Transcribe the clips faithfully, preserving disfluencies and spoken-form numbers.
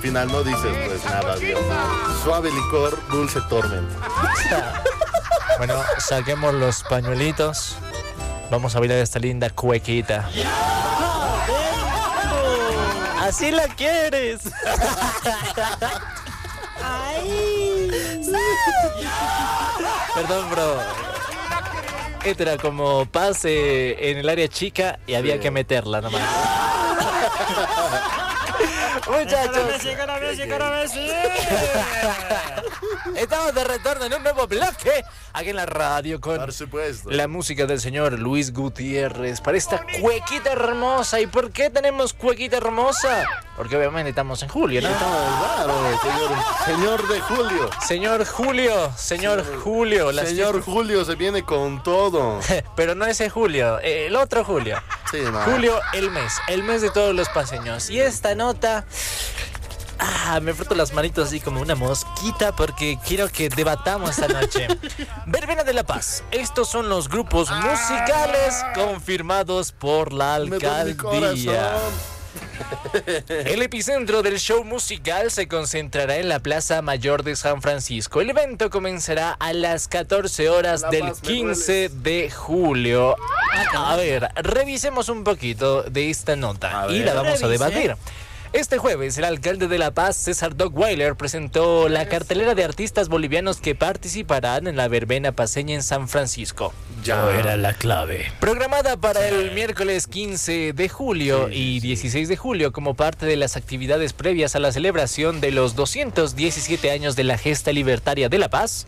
final no dices pues nada, Dios. Suave licor, dulce tormenta. Bueno, saquemos los pañuelitos. Vamos a bailar esta linda cuequita. Así la quieres. Ay. Perdón, bro. Este era como pase en el área chica y había sí. que meterla nomás. Muchachos, estamos de retorno en un nuevo bloque aquí en la radio con por supuesto. La música del señor Luis Gutiérrez para esta cuequita hermosa. ¿Y por qué tenemos cuequita hermosa? Porque obviamente estamos en julio, ¿no? Claro, señor, señor de Julio. Señor Julio, señor sí. Julio. Las señor fiestas... Julio se viene con todo. Pero no ese Julio, el otro Julio. Sí, no. Julio, el mes, el mes de todos los paseños. Y esta nota... Ah, me froto las manitos así como una mosquita porque quiero que debatamos esta noche. Verbena de la Paz. Estos son los grupos musicales confirmados por la alcaldía. El epicentro del show musical se concentrará en la Plaza Mayor de San Francisco. El evento comenzará a las catorce horas del quince de julio. A ver, revisemos un poquito de esta nota y la vamos a debatir. Este jueves, el alcalde de La Paz, César Dockweiler, presentó la cartelera de artistas bolivianos que participarán en la verbena paceña en San Francisco. Ya era la clave. Programada para el miércoles quince de julio y dieciséis de julio como parte de las actividades previas a la celebración de los doscientos diecisiete años de la gesta libertaria de La Paz.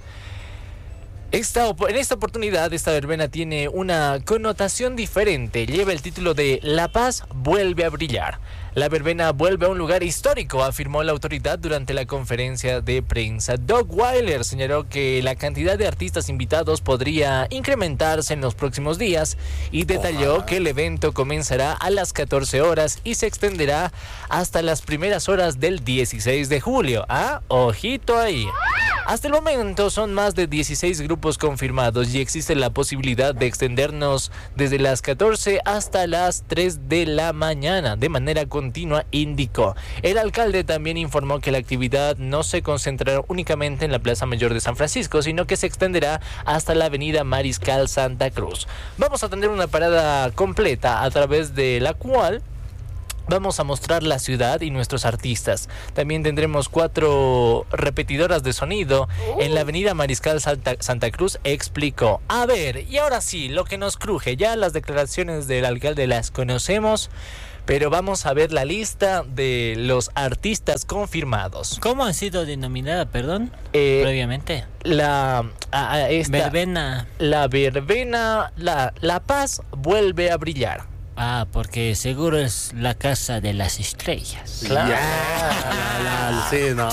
Esta, en esta oportunidad, esta verbena tiene una connotación diferente. Lleva el título de La Paz vuelve a brillar. La verbena vuelve a un lugar histórico, afirmó la autoridad durante la conferencia de prensa. Dockweiler señaló que la cantidad de artistas invitados podría incrementarse en los próximos días y detalló Ojalá. que el evento comenzará a las catorce horas y se extenderá hasta las primeras horas del dieciséis de julio. Ah, ojito ahí. Hasta el momento son más de dieciséis grupos confirmados y existe la posibilidad de extendernos desde las catorce hasta las tres de la mañana de manera continua, indicó. El alcalde también informó que la actividad no se concentrará únicamente en la Plaza Mayor de San Francisco, sino que se extenderá hasta la avenida Mariscal Santa Cruz. Vamos a tener una parada completa a través de la cual vamos a mostrar la ciudad y nuestros artistas. También tendremos cuatro repetidoras de sonido uh. en la avenida Mariscal Santa, Santa Cruz, explicó. A ver, y ahora sí, lo que nos cruje. Ya las declaraciones del alcalde las conocemos, pero vamos a ver la lista de los artistas confirmados. ¿Cómo ha sido denominada, perdón? Eh, previamente. La a, a esta, verbena. La verbena, la, la Paz vuelve a brillar. Ah, porque seguro es la casa de las estrellas. Claro. Yeah, la, la, sí, no.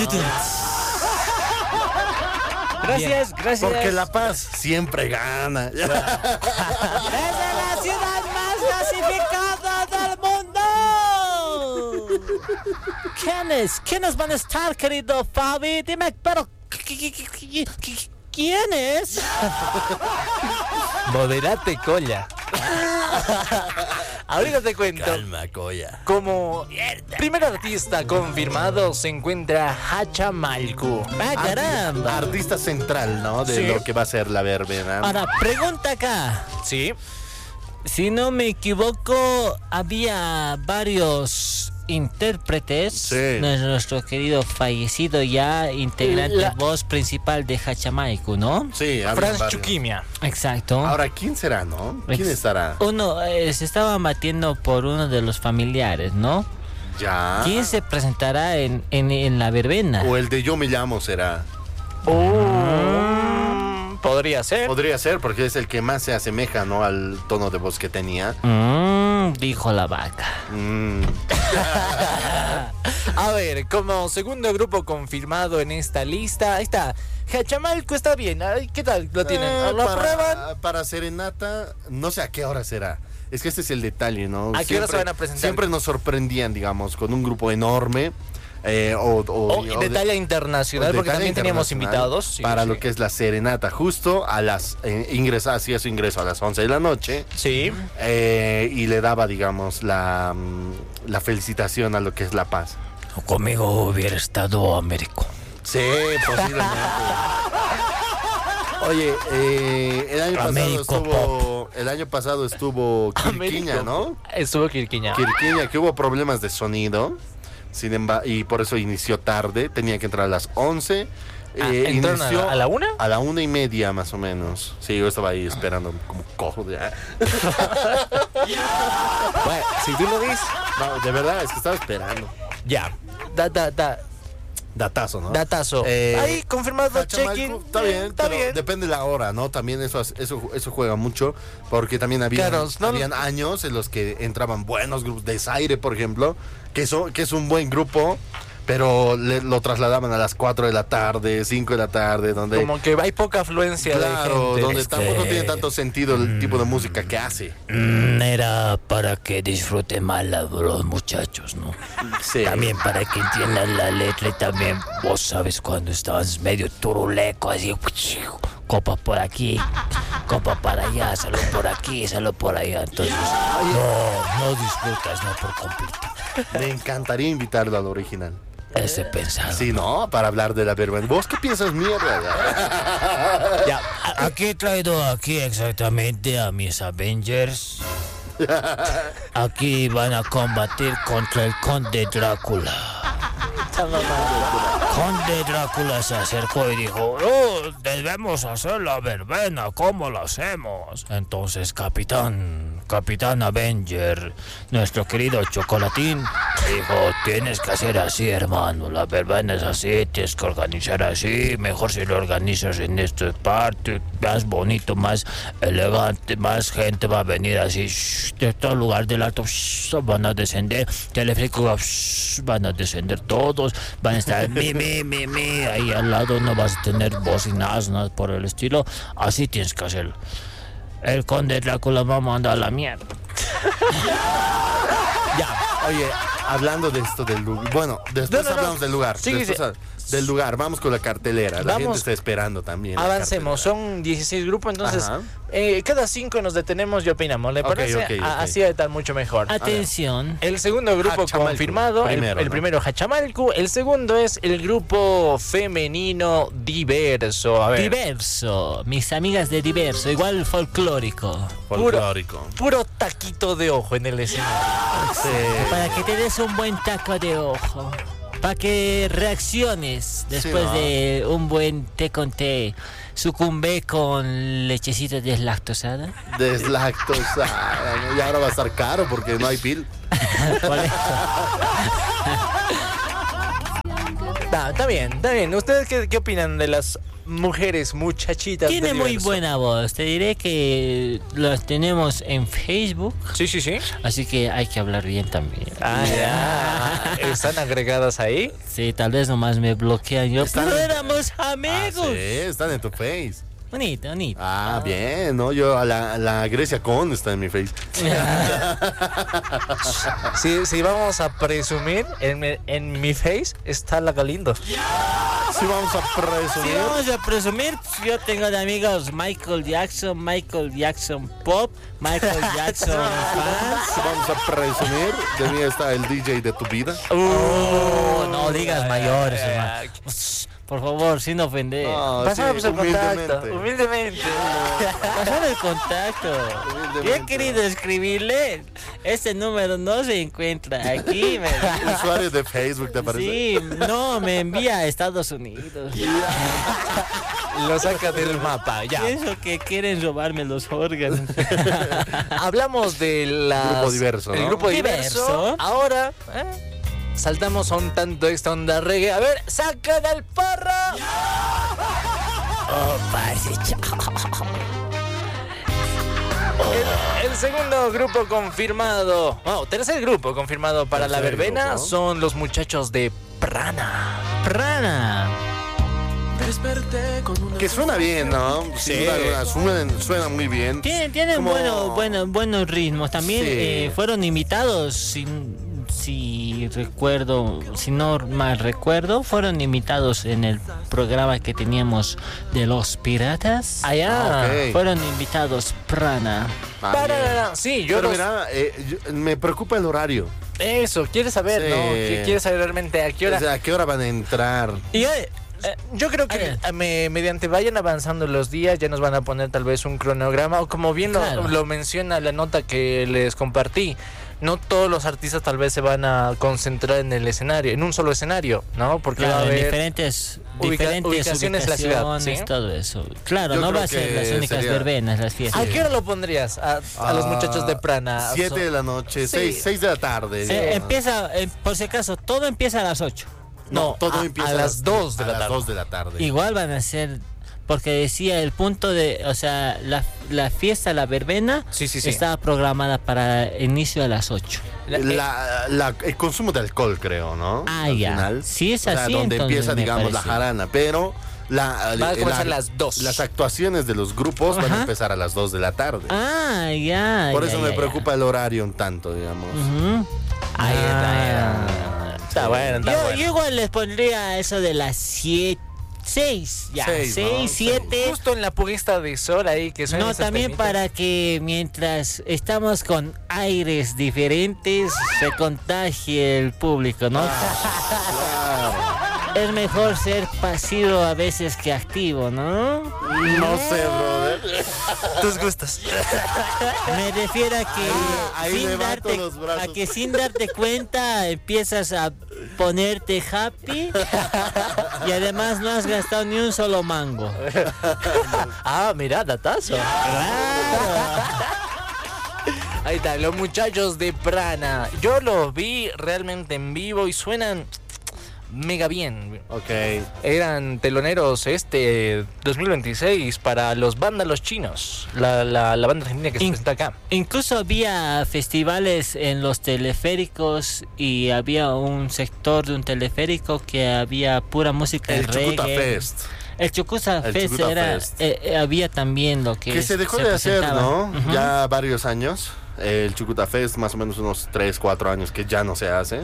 Gracias, gracias. Porque La Paz siempre gana. ¡Es la ciudad más clasificada del mundo! ¿Quiénes? ¿Quiénes van a estar, querido Fabi? Dime, pero... ¿quiénes? Moderate, colla. Ahorita te cuento. Calma, colla. Como primer artista confirmado se encuentra Hachamalcu. ¡Ah, caramba! Artista central, ¿no? De sí. lo que va a ser la verbena. Ahora, pregunta acá. Sí. Si no me equivoco, había varios intérpretes. Sí. Nuestro querido fallecido ya integrante la... voz principal de Hachamalcu, ¿no? Sí, Franz Chuquimia. Exacto. Ahora, ¿quién será, no? ¿Quién Ex- estará? Uno eh, se estaba batiendo por uno de los familiares, ¿no? Ya. ¿Quién se presentará en, en, en la verbena? O el de Yo Me Llamo será. Oh. Podría ser. Podría ser, porque es el que más se asemeja, ¿no? Al tono de voz que tenía. Mm, dijo la vaca. Mm. A ver, como segundo grupo confirmado en esta lista, ahí está. Hachamalcu está bien. ¿Qué tal lo tienen? Eh, ¿Lo para, aprueban? Para serenata, no sé a qué hora será. Es que este es el detalle, ¿no? ¿A qué siempre, hora se van a presentar? Siempre nos sorprendían, digamos, con un grupo enorme. Eh, o, o, o de talla internacional, de porque talla también teníamos invitados. Sí, para sí. lo que es la serenata, justo a las eh, ingresa, hacía su ingreso a las once de la noche. Sí. Eh, y le daba, digamos, la, la felicitación a lo que es La Paz. Conmigo hubiera estado Américo. Sí, posiblemente. Oye, eh, el año Américo pasado estuvo, el año pasado estuvo Quirquiña, ¿no? Estuvo Quirquiña. Quirquiña, que hubo problemas de sonido, sin embargo, y por eso inició tarde, tenía que entrar a las once. Ah, Eh, ¿entraron inició a la- a la una? A la una y media más o menos. Sí, yo estaba ahí esperando como cojo ya. Bueno, si tú lo dices, No, de verdad, es que estaba esperando. ya. Da, da, da, Datazo, ¿no? datazo. Eh, Ahí, confirmado, Cachamalco, check-in. está bien, Está pero bien. depende de la hora, ¿no? También eso, eso, eso juega mucho, porque también había, Claro, no- habían años en los que entraban buenos grupos, Desaire, por ejemplo, que, so- que es un buen grupo, pero le- lo trasladaban a las cuatro de la tarde, cinco de la tarde, donde... Como que hay poca afluencia de Claro, gente. donde Es tampoco que- tiene tanto sentido el tipo de música que hace. Mm, Era para que disfruten más la- los muchachos, ¿no? Sí. También para que entiendan la letra y también vos sabes cuando estás medio turuleco, así, copa por aquí, copa para allá, salud por aquí, salud por allá. Entonces, no, no disfrutas, no por completo. Me encantaría invitarlo al original. Ese pensado. Sí, ¿no? Para hablar de la vergüenza. ¿Vos qué piensas, mierda? Ya. Aquí he traído aquí exactamente a mis Avengers. Aquí van a combatir contra el Conde Drácula. Conde Drácula se acercó y dijo, oh, debemos hacer la verbena, ¿cómo lo hacemos? Entonces, capitán, capitán Avenger, nuestro querido Chocolatín, dijo, tienes que hacer así, hermano, la verbena es así, tienes que organizar así, mejor si lo organizas en esta parte, más bonito, más elegante, más gente va a venir así, shh, de todo lugar del alto, shh, van a descender, teleférico, shh, van a descender todos, van a estar mi, mi, mi, mi, ahí al lado no vas a tener bocinas, nada por el estilo, así tienes que hacerlo. El Conde Drácula va a mandar a la mierda. Ya, oye, hablando de esto del lugar. Bueno, después No, no, no. hablamos del lugar. Sí, después sí. a- del lugar. Vamos con la cartelera. La Vamos. gente está esperando también. la Avancemos, cartelera. son dieciséis grupos, entonces Ajá. eh, cada cinco nos detenemos y opinamos. ¿Le Ok, parece? ok, ok. A- Así va a estar mucho mejor. Atención. El segundo grupo Hachamalcu, confirmado, el- primero, el, ¿no? primero Hachamalcu, el segundo es el grupo femenino diverso. A ver, Diverso, mis amigas de diverso, igual folclórico. Folclórico. puro taquito de ojo en el escenario. Sí. Para que te des un buen taco de ojo. Para que reacciones después ¿no? de un buen té con té. Sucumbé con lechecita deslactosada. Deslactosada. ¿no? Y ahora va a estar caro porque no hay pil. Por eso. Está, está bien, está bien. ¿Ustedes qué, qué opinan de las mujeres muchachitas? Tiene de muy diverso? buena voz. Te diré que las tenemos en Facebook. Sí, sí, sí. Así que hay que hablar bien también. Ah, ya. ¿Están agregadas ahí? Sí, tal vez nomás me bloquean yo. Están- Pero éramos Ah, amigos. sí, están en tu face. Bonito, bonito. Ah, bien, ¿no? Yo, a la, la Grecia Con está en mi face. Si, si vamos a presumir, en, mi- en mi face está la Galindo. Sí, vamos a Si presumir. vamos a presumir, yo tengo de amigos Michael Jackson, Michael Jackson Pop, Michael Jackson Fans. Sí, vamos a presumir. De mí está el D J de tu vida. Oh, no digas ay, mayores, ay, hermano. ay. Por favor, sin ofender. No, Pasamos sí, el contacto. humildemente. Humildemente. Pasar el contacto. Yo he Humildemente. querido escribirle. Este número no se encuentra aquí. Me... Usuario de Facebook, ¿te parece? Sí, no, me envía a Estados Unidos. Lo saca del mapa, ya. Pienso que quieren robarme los órganos. Hablamos de las... Grupo diverso, El ¿no? grupo diverso. Diverso. Ahora, ¿eh? Saltamos a un tanto esta onda reggae. A ver, ¡sacan al porro! Oh, parce, chao. El, el segundo grupo confirmado, no, tercer grupo confirmado para la Tercer verbena grupo. son los muchachos de Prana. Prana. Que suena bien, ¿no? Sin duda alguna, suena, suena muy bien. Tienen, tienen Como- buenos, buenos, buenos ritmos. También Sí. eh, fueron invitados, si, si recuerdo, si no mal recuerdo, fueron invitados en el programa que teníamos de los piratas. Allá. Ah, ok. Fueron invitados Prana. Ah, Para, bien. sí, yo Pero los- mira, eh, yo- me preocupa el horario. Eso, quieres saber, Sí. ¿no? Que ¿Quieres saber realmente a qué hora? O sea, ¿a qué hora van a entrar? Y eh, eh, yo creo que A ver. me- mediante vayan avanzando los días, ya nos van a poner tal vez un cronograma, o como bien lo- Claro. lo, menciona la nota que les compartí, no todos los artistas tal vez se van a concentrar en el escenario, en un solo escenario, ¿no? Porque va a Claro, en haber... diferentes, ubica- diferentes ubicaciones en la ciudad, ubicaciones, ¿sí? todo eso. Claro, Yo no creo va a ser que las únicas sería- verbenas, las fiestas. ¿A qué hora lo pondrías a, a los muchachos de Prana? Siete de la noche, Sí. seis, seis de la tarde. Eh, digamos. empieza, eh, por si acaso, todo empieza a las ocho. No, todo a- empieza a las dos de a la las tarde. dos de la tarde. Igual van a ser, porque decía el punto de, o sea, la, la fiesta, la verbena, Sí, sí, sí. estaba programada para inicio a las ocho. La- La- la- el consumo de alcohol, creo, ¿no? Ah, Al ya. final. Si es O sea, así, donde entonces empieza, me digamos, la parece. jarana. Pero la, Va a la- comenzar a las dos. Las actuaciones de los grupos van a Ajá. empezar a las dos de la tarde. Ah, ya. Por ya, eso ya, me ya. preocupa el horario un tanto, digamos. Ujú. Ahí está, ahí Ah. está. Está bueno, está Yo, bueno. yo igual les pondría eso de las siete, seis, ya, Seis, seis, ¿no? siete. Justo en la puesta de sol ahí que suena No, esas también temitas. para que mientras estamos con aires diferentes se contagie el público, ¿no? Es mejor ser pasivo a veces que activo, ¿no? No sé, brother. Tus gustos. Me refiero a que ahí sin levanto darte los brazos. a que sin darte cuenta empiezas a ponerte happy y además no has gastado ni un solo mango. Ah, mira, datazo. Ahí está, los muchachos de Prana. Yo los vi realmente en vivo y suenan mega bien. Ok. Eran teloneros este dos mil veintiséis para los Vándalos Chinos, la, la, la banda argentina que se In- presenta acá. Incluso había festivales en los teleféricos y había un sector de un teleférico que había pura música El reggae. Chucuta Fest. El Chucusa El Fest Chucuta era, Fest. eh, eh, había también lo que Que se dejó de hacer, presentaba. ¿no? Ujú. Ya varios años. El Chucuta Fest, más o menos unos tres, cuatro años que ya no se hace.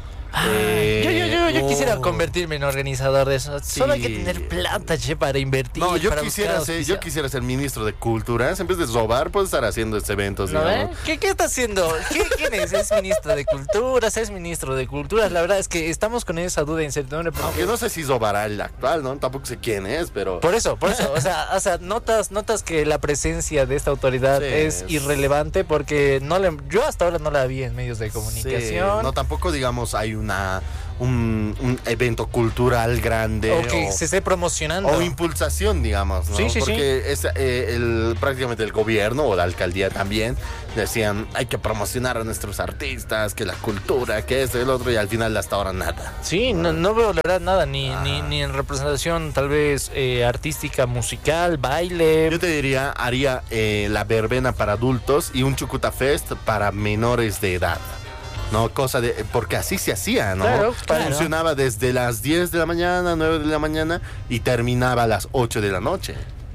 Eh, Yo, yo, yo, yo oh. quisiera convertirme en organizador de eso. Sí. Solo hay que tener plata, che, para invertir. No, yo para quisiera buscar ser, yo auspiciar- quisiera ser ministro de culturas. En vez de robar, puedo estar haciendo estos eventos, ¿No digamos. ve? ¿Qué, ¿Qué está haciendo? ¿Qué, ¿Quién es? ¿Es ministro de Culturas? ¿Es ministro de Culturas? La verdad es que estamos con esa duda e incertidumbre. porque- Aunque no sé si robará el actual, ¿no? Tampoco sé quién es, pero... Por eso, por eso. O sea, o sea notas, notas que la presencia de esta autoridad Sí, es es- irrelevante porque no le, yo hasta ahora no la vi en medios de Sí, comunicación. no, tampoco, digamos, hay una un, un evento cultural grande. o que o- se esté promocionando. O impulsación, digamos, ¿no? Sí, sí, sí. Porque es eh, el, prácticamente el gobierno o la alcaldía también decían hay que promocionar a nuestros artistas, que la cultura, que esto y el otro, y al final hasta ahora nada. Sí, no, no veo la verdad nada, ni, ni, ni en representación tal vez eh, artística, musical, baile. Yo te diría, haría eh, la verbena para adultos y un Chucuta Fest para menores de edad. No, cosa de... Porque así se hacía, ¿no? Claro, claro. Funcionaba desde las diez de la mañana, nueve de la mañana y terminaba a las ocho de la noche.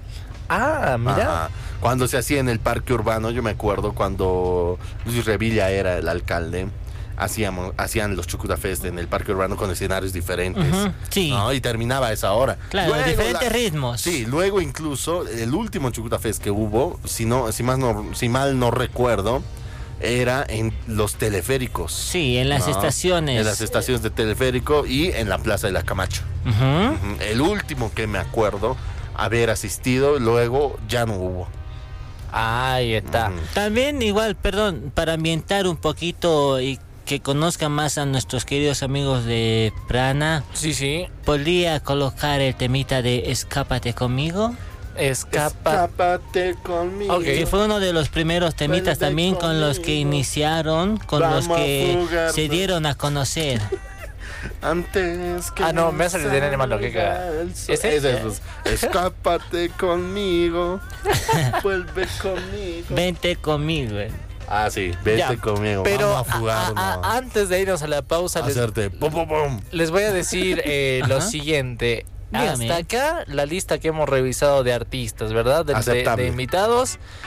Ah, mira. Ajá. Cuando se hacía en el parque urbano, yo me acuerdo cuando Luis Revilla era el alcalde, hacíamos, hacían los Chucuta Fest en el parque urbano con escenarios diferentes. Ujú, sí. ¿no? Y terminaba a esa hora. Claro, Luego diferentes la- ritmos. Sí, luego incluso el último Chucuta Fest que hubo, si, no, si, más no, si mal no recuerdo, era en los teleféricos. Sí, en las ¿no? estaciones. En las estaciones de teleférico y en la Plaza de la Camacho. Ujú. Ujú. El último que me acuerdo haber asistido, luego ya no hubo. Ahí está. Ujú. También igual, perdón, para ambientar un poquito y que conozcan más a nuestros queridos amigos de Prana, Sí, sí. podría colocar el temita de Escápate conmigo, Escapa. Escápate conmigo. Ok. que fue uno de los primeros temitas Vente también con los que conmigo. iniciaron, con Vamos los a que fugarnos. se dieron a conocer. Antes que Ah, no, me ha salido de nene malo, que caga. salga el sol. ¿Ese? Ese es, pues, escápate conmigo. Vuelve conmigo. Vente conmigo. eh. Ah, sí, vete Ya, conmigo. Pero Vamos a a- fugarnos. a- a- antes de irnos a la pausa, les, Hacerte pum, pum, pum. les voy a decir eh, lo Ajá. siguiente. Dígame. Hasta acá la lista que hemos revisado de artistas, ¿verdad? De, de- Aceptable. de invitados.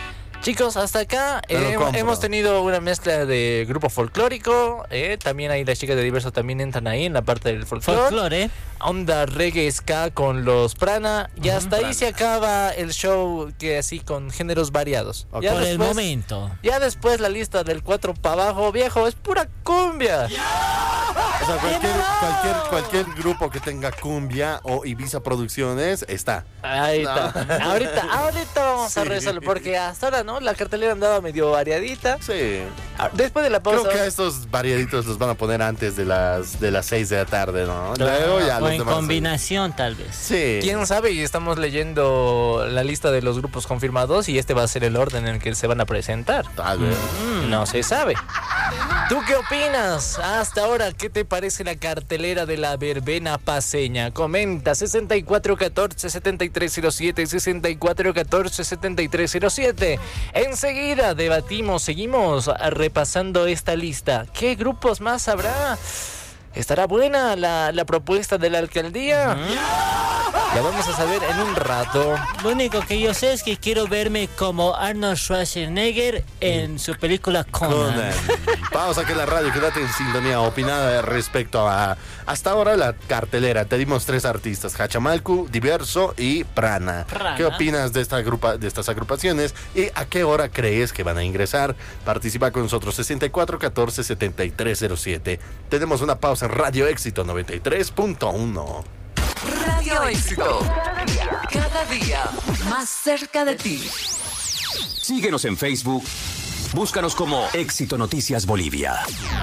Chicos, hasta acá Te lo eh, compro. hemos tenido una mezcla de grupo folclórico. Eh, también ahí las chicas de Diverso también entran ahí en la parte del folclore. Folclore. Onda reggae ska con los Prana. Y hasta ahí se acaba el show que así con géneros variados. Ok. Ya Por el después- momento. Ya después la lista del cuatro para abajo, viejo, es pura cumbia. O sea, cualquier, cualquier, cualquier grupo que tenga cumbia o Ibiza Producciones está. Ahí está. Ahorita, ahorita vamos a Sí. resolver, porque hasta ahora, ¿no? La cartelera andaba medio variadita. Sí. Ah, Después de la pausa. Creo que a estos variaditos los van a poner antes de las de las seis de la tarde, ¿no? Luego ya O los en demás. combinación, tal vez. Sí. ¿Quién sabe? Y estamos leyendo la lista de los grupos confirmados y este va a ser el orden en el que se van a presentar. Tal vez. Mm, no se sabe. ¿Tú qué opinas? Hasta ahora, ¿qué te parece la cartelera de la verbena paseña? Comenta sesenta y cuatro catorce setenta y tres cero siete, sesenta y cuatro catorce setenta y tres cero siete. Enseguida debatimos, seguimos repasando esta lista. ¿Qué grupos más habrá? ¿Estará buena la, la propuesta de la alcaldía? La vamos a saber en un rato. Lo único que yo sé es que quiero verme como Arnold Schwarzenegger en su película Conan. Conan. Vamos a que la radio, quédate en sintonía, opinada respecto a hasta ahora la cartelera. Te dimos tres artistas, Hachamalcu, Diverso y Prana. Prana. ¿Qué opinas de esta agrupa, de estas agrupaciones y a qué hora crees que van a ingresar? Participa con nosotros sesenta y cuatro catorce setenta y tres cero siete. Tenemos una pausa en Radio Éxito noventa y tres punto uno. Radio Éxito. Cada día más cerca de ti. Síguenos en Facebook. Búscanos como Éxito Noticias Bolivia.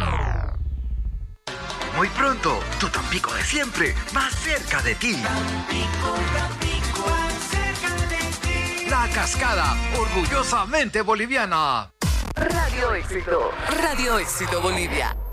Muy pronto, tu Tampico de siempre, más cerca de ti. La Cascada, orgullosamente boliviana. Radio Éxito. Radio Éxito Bolivia.